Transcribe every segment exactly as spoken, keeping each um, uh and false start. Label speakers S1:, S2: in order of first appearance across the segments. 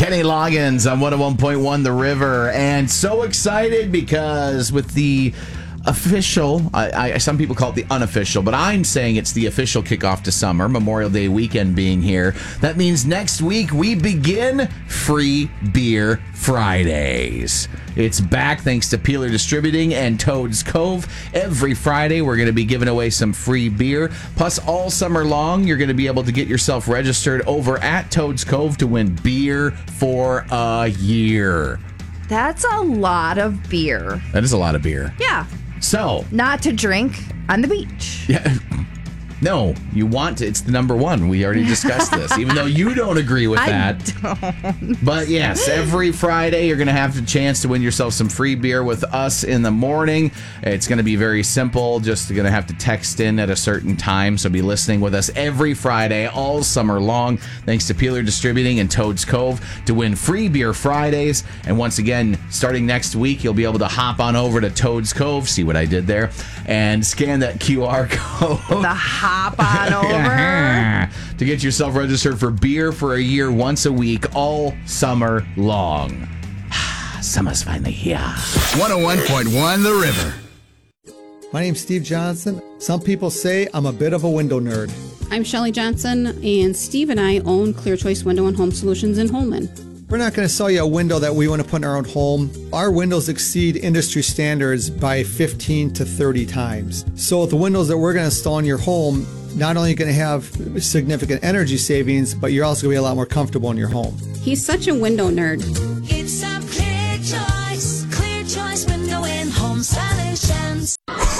S1: Kenny Loggins on one oh one point one The River. And so excited because with the official, I, I, some people call it the unofficial, but I'm saying it's the official kickoff to summer, Memorial Day weekend being here. That means next week we begin Free Beer Fridays. It's back thanks to Peeler Distributing and Toad's Cove. Every Friday we're going to be giving away some free beer. Plus all summer long you're going to be able to get yourself registered over at Toad's Cove to win beer for a year.
S2: That's a lot of beer.
S1: That is a lot of beer.
S2: Yeah.
S1: So,
S2: not to drink on the beach.
S1: Yeah. No, you want to. It's the number one. We already discussed this, even though you don't agree with that.
S2: I don't.
S1: But yes, every Friday you're going to have the chance to win yourself some free beer with us in the morning. It's going to be very simple. Just going to have to text in at a certain time. So be listening with us every Friday all summer long. Thanks to Peeler Distributing and Toad's Cove to win free beer Fridays. And once again, starting next week, you'll be able to hop on over to Toad's Cove. See what I did there? And scan that Q R code.
S2: The hop on over.
S1: To get yourself registered for beer for a year once a week all summer long. Summer's finally here.
S3: one oh one point one The River.
S4: My name's Steve Johnson. Some people say I'm a bit of a window nerd.
S5: I'm Shelley Johnson, and Steve and I own Clear Choice Window and Home Solutions in Holman.
S4: We're not going to sell you a window that we want to put in our own home. Our windows exceed industry standards by fifteen to thirty times. So the windows that we're going to install in your home, not only are you going to have significant energy savings, but you're also going to be a lot more comfortable in your home.
S5: He's such a window nerd.
S6: It's a Clear Choice, Clear Choice Window and Home Solutions.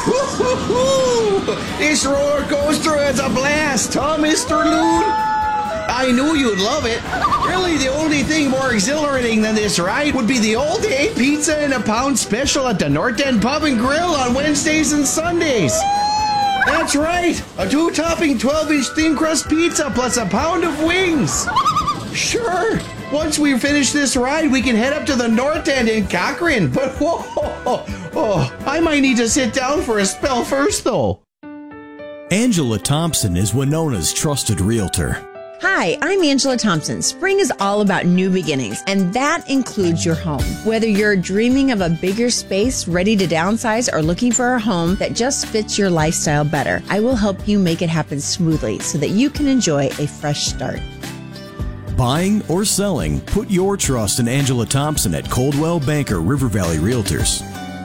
S1: This roller coaster is a blast, huh, Mister Loon? I knew you'd love it. Really, the only thing more exhilarating than this ride would be the all-day pizza and a pound special at the North End Pub and Grill on Wednesdays and Sundays. That's right, a two-topping twelve-inch thin crust pizza plus a pound of wings. Sure, once we finish this ride, we can head up to the North End in Cochrane. But whoa, oh, oh, I might need to sit down for a spell first, though.
S7: Angela Thompson is Winona's trusted realtor.
S8: Hi, I'm Angela Thompson. Spring is all about new beginnings, and that includes your home. Whether you're dreaming of a bigger space, ready to downsize, or looking for a home that just fits your lifestyle better, I will help you make it happen smoothly so that you can enjoy a fresh start.
S7: Buying or selling, put your trust in Angela Thompson at Coldwell Banker River Valley Realtors.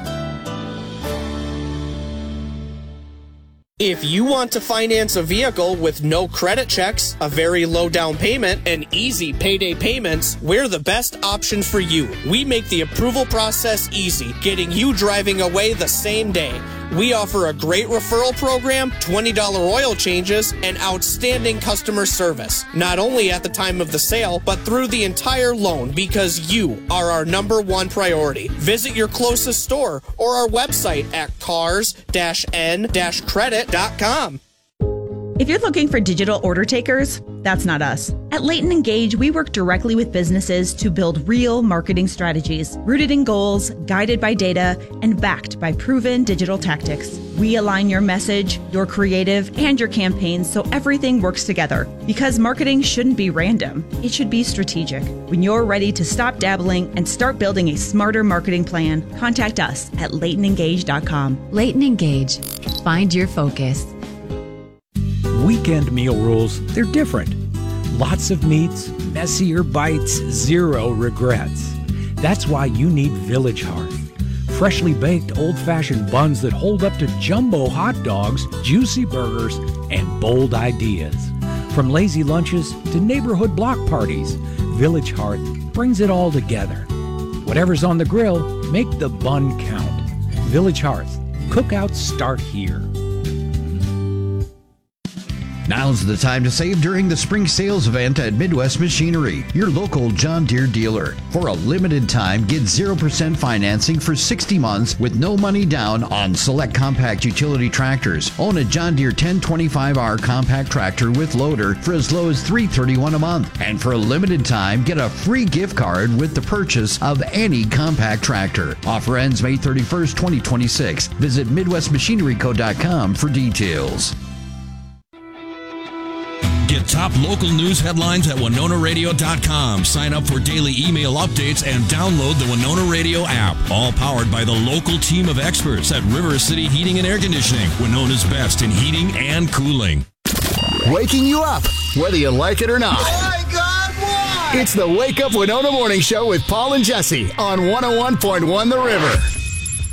S9: If you want to finance a vehicle with no credit checks, a very low down payment, and easy payday payments, we're the best option for you. We make the approval process easy, getting you driving away the same day. We offer a great referral program, twenty dollars oil changes, and outstanding customer service. Not only at the time of the sale, but through the entire loan, because you are our number one priority. Visit your closest store or our website at cars dash n dash credit dot com.
S10: If you're looking for digital order takers, that's not us. At Leighton Engage, we work directly with businesses to build real marketing strategies, rooted in goals, guided by data, and backed by proven digital tactics. We align your message, your creative, and your campaigns so everything works together. Because marketing shouldn't be random, it should be strategic. When you're ready to stop dabbling and start building a smarter marketing plan, contact us at leighton engage dot com.
S11: Leighton Engage. Find your focus.
S12: Weekend meal rules, they're different. Lots of meats, messier bites, zero regrets. That's why you need Village Hearth. Freshly baked old-fashioned buns that hold up to jumbo hot dogs, juicy burgers, and bold ideas. From lazy lunches to neighborhood block parties, Village Hearth brings it all together. Whatever's on the grill, make the bun count. Village Hearth. Cookouts start here.
S13: Now's the time to save during the spring sales event at Midwest Machinery, your local John Deere dealer. For a limited time, get zero percent financing for sixty months with no money down on select compact utility tractors. Own a John Deere ten twenty-five R compact tractor with loader for as low as three hundred thirty-one dollars a month. And for a limited time, get a free gift card with the purchase of any compact tractor. Offer ends May thirty-first, twenty twenty-six. Visit midwest machinery co dot com for details.
S7: Get
S14: Get top local news headlines at winona radio dot com. Sign up for daily email updates and download the Winona Radio app. All powered by the local team of experts at River City Heating and Air Conditioning, Winona's best in heating and cooling.
S3: Waking you up, whether you like it or not. Oh my God, why? It's the Wake Up Winona Morning Show with Paul and Jesse on one oh one point one The River.